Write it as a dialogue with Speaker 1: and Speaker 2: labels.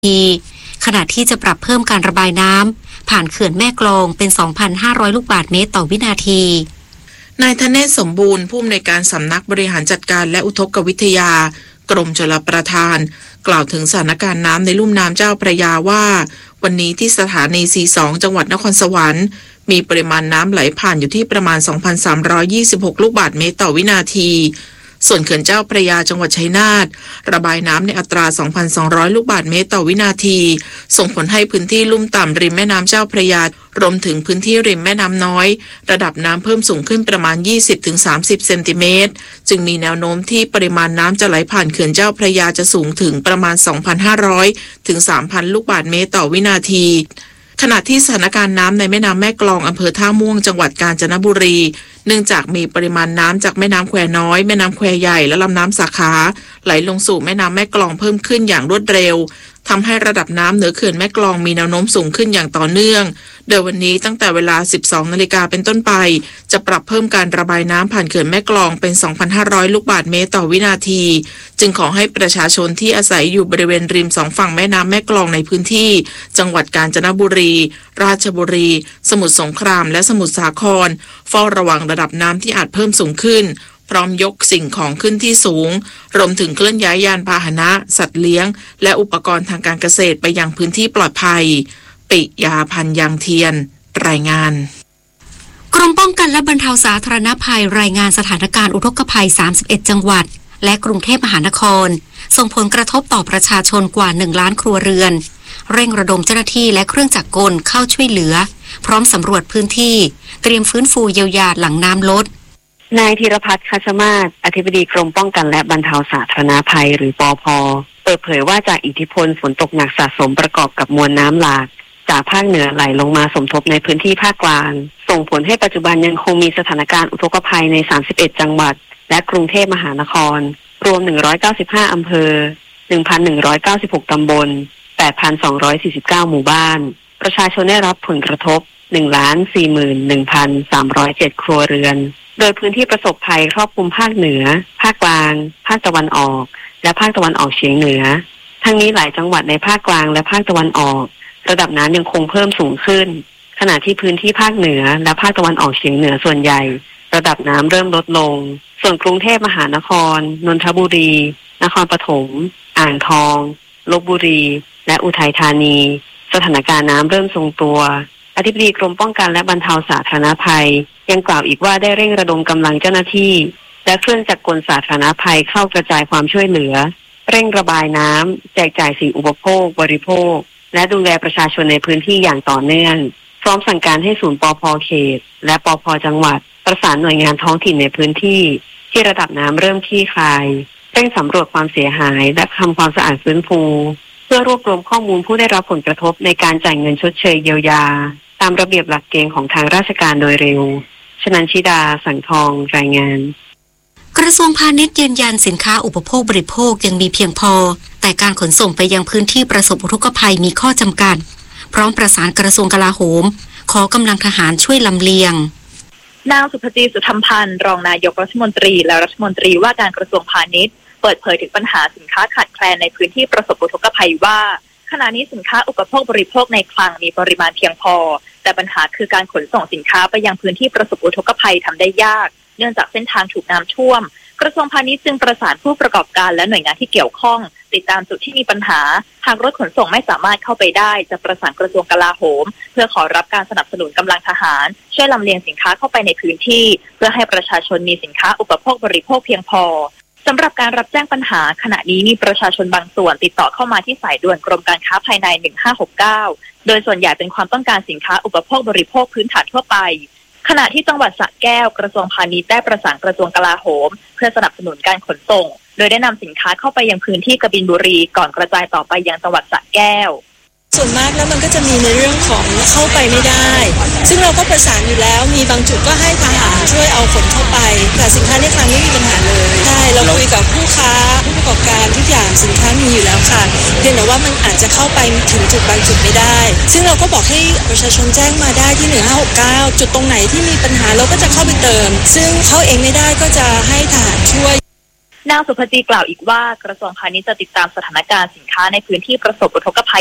Speaker 1: ทีขณะที่จะปรับเพิ่มการระบายน้ำผ่านเขื่อนแม่กลองเป็น 2,500 ลูกบาศก์เมตรต่อวินาที
Speaker 2: นายธเนศสมบูรณ์ผู้อำนวยการสำนักบริหารจัดการและอุทกวิทยากรมชลประทานกล่าวถึงสถานการณ์น้ำในลุ่มน้ำเจ้าพระยาว่าวันนี้ที่สถานี C2 จังหวัดนครสวรรค์มีปริมาณน้ำไหลผ่านอยู่ที่ประมาณ 2,326 ลูกบาศก์เมตรต่อวินาทีส่วนเขื่อนเจ้าพระยาจังหวัดชัยนาทระบายน้ำในอัตรา 2,200 ลูกบาศก์เมตรต่อวินาทีส่งผลให้พื้นที่ลุ่มต่ำริมแม่น้ำเจ้าพระยารวมถึงพื้นที่ริมแม่น้ำน้อยระดับน้ำเพิ่มสูงขึ้นประมาณ 20-30 เซนติเมตรจึงมีแนวโน้มที่ปริมาณน้ำจะไหลผ่านเขื่อนเจ้าพระยาจะสูงถึงประมาณ 2,500 ถึง 3,000 ลูกบาศก์เมตรต่อวินาทีขณะที่สถานการณ์น้ำในแม่น้ำแม่กลองอำเภอท่าม่วงจังหวัดกาญจนบุรีเนื่องจากมีปริมาณน้ำจากแม่น้ำแควน้อยแม่น้ำแควใหญ่และลำน้ำสาขาไหลลงสู่แม่น้ำแม่กลองเพิ่มขึ้นอย่างรวดเร็วทำให้ระดับน้ำเหนือเขื่อนแม่กลองมีแนวโน้มสูงขึ้นอย่างต่อเนื่องโดยวันนี้ตั้งแต่เวลา 12 นาฬิกาเป็นต้นไปจะปรับเพิ่มการระบายน้ำผ่านเขื่อนแม่กลองเป็น 2,500 ลูกบาศก์เมตรต่อวินาทีจึงขอให้ประชาชนที่อาศัยอยู่บริเวณริมสองฝั่งแม่น้ำแม่กลองในพื้นที่จังหวัดกาญจนบุรีราชบุรีสมุทรสงครามและสมุทรสาครเฝ้าระวังระดับน้ำที่อาจเพิ่มสูงขึ้นพร้อมยกสิ่งของขึ้นที่สูงรวมถึงเคลื่อนย้ายยานพาหนะสัตว์เลี้ยงและอุปกรณ์ทางการเกษตรไปยังพื้นที่ปลอดภัยปิยาพันธ์ยางเทียนรายงาน
Speaker 1: กรมป้องกันและบรรเทาสาธารณภัยรายงานสถานการณ์อุทกภัย31จังหวัดและกรุงเทพมหานครส่งผลกระทบต่อประชาชนกว่า1ล้านครัวเรือนเร่งระดมเจ้าหน้าที่และเครื่องจักรกลเข้าช่วยเหลือพร้อมสำรวจพื้นที่เตรียมฟื้นฟูเยียวยาหลังน้ำลด
Speaker 3: นายธีรพัฒน์ คัชมาศอธิบดีกรมป้องกันและบรรเทาสาธารณภัยหรือปภ.เปิดเผยว่าจากอิทธิพลฝนตกหนักสะสมประกอบกับมวลน้ำหลากจากภาคเหนือไหลลงมาสมทบในพื้นที่ภาคกลางส่งผลให้ปัจจุบันยังคงมีสถานการณ์อุทกภัยใน31จังหวัดและกรุงเทพมหานครรวม195อำเภอ 1,196 ตำบล 8,249 หมู่บ้านประชาชนได้รับผลกระทบ 141,307 ครัวเรือนโดยพื้นที่ประสบภัยครอบคลุมภาคเหนือภาคกลางภาคตะวันออกและภาคตะวันออกเฉียงเหนือทั้งนี้หลายจังหวัดในภาคกลางและภาคตะวันออกระดับน้ำยังคงเพิ่มสูงขึ้นขณะที่พื้นที่ภาคเหนือและภาคตะวันออกเฉียงเหนือส่วนใหญ่ระดับน้ำเริ่มลดลงส่วนกรุงเทพมหานครนนทบุรีนครปฐมอ่างทองลพบุรีและอุทัยธานีสถานการณ์น้ำเริ่มทรงตัวอธิบดีกรมป้องกันและบรรเทาสาธารณภัยยังกล่าวอีกว่าได้เร่งระดมกำลังเจ้าหน้าที่และเครื่องจักรกลสาธารณภัยเข้ากระจายความช่วยเหลือเร่งระบายน้ำแจกจ่ายสิ่งอุปโภคบริโภคและดูแลประชาชนในพื้นที่อย่างต่อเนื่องพร้อมสั่งการให้ศูนย์ปภ.เขตและปภ.จังหวัดประสานหน่วยงานท้องถิ่นในพื้นที่ที่ระดับน้ำเริ่มคลี่คลายเร่งสำรวจความเสียหายและทำความสะอาดฟื้นฟูเพื่อรวบรวมข้อมูลผู้ได้รับผลกระทบในการจ่ายเงินชดเชยเยียวยาตามระเบียบหลักเกณฑ์ของทางราชการโดยเร็วชนันชิดาสังทองรายงาน
Speaker 1: กระทรวงพาณิชย์ยืนยันสินค้าอุปโภคบริโภคยังมีเพียงพอแต่การขนส่งไปยังพื้นที่ประสบอุทกภัยมีข้อจำกัดพร้อมประสานกระทรวงกลาโหมขอกำลังทหารช่วยลำเลียง
Speaker 4: นางสุภจีสุธรรมพันธ์รองนายกรัฐมนตรีและรัฐมนตรีว่าการกระทรวงพาณิชย์เปิดเผยถึงปัญหาสินค้าขาดแคลนในพื้นที่ประสบอุทกภัยว่าขณะนี้สินค้าอุปโภคบริโภคในคลังมีปริมาณเพียงพอแต่ปัญหาคือการขนส่งสินค้าไปยังพื้นที่ประสบอุทกภัยทำได้ยากเนื่องจากเส้นทางถูกน้ำท่วมกระทรวงพาณิชย์จึงประสานผู้ประกอบการและหน่วยงานที่เกี่ยวข้องติดตามจุดที่มีปัญหาหากรถขนส่งไม่สามารถเข้าไปได้จะประสานกระทรวงกลาโหมเพื่อขอรับการสนับสนุนกำลังทหารช่วยลำเลียงสินค้าเข้าไปในพื้นที่เพื่อให้ประชาชนมีสินค้าอุปโภคบริโภคเพียงพอสำหรับการรับแจ้งปัญหาขณะนี้มีประชาชนบางส่วนติดต่อเข้ามาที่สายด่วนกรมการค้าภายใน1569โดยส่วนใหญ่เป็นความต้องการสินค้าอุปโภคบริโภคพื้นฐานทั่วไปขณะที่จังหวัดสระแก้วกระทรวงพาณิชย์ได้ประสานกระทรวงกลาโหมเพื่อสนับสนุนการขนส่งโดยได้นำสินค้าเข้าไปยังพื้นที่กบินบุรีก่อนกระจายต่อไปยังจังหวัดสระแก้ว
Speaker 5: ส่วนมากแล้วมันก็จะมีในเรื่องของเข้าไปไม่ได้ซึ่งเราก็ประสานอยู่แล้วมีบางจุดก็ให้ทหารช่วยเอาขนเข้าไปแต่สินค้าในคลังไม่มีปัญหาเลยใช่เราคุยกับผู้ค้าผู้ประกอบการทุกอย่างสินค้ามีอยู่แล้วค่ะเพียงแต่ว่ามันอาจจะเข้าไปถึงจุดบางจุดไม่ได้ซึ่งเราก็บอกให้ประชาชนแจ้งมาได้ที่1569จุดตรงไหนที่มีปัญหาเราก็จะเข้าไปเติมซึ่งเข้าเองไม่ได้ก็จะให้ทหารช่วย
Speaker 4: นางสุภจีกล่าวอีกว่ากระทรวงพาณิชย์จะติดตามสถานการณ์สินค้าในพื้นที่ประสบอุทกภัย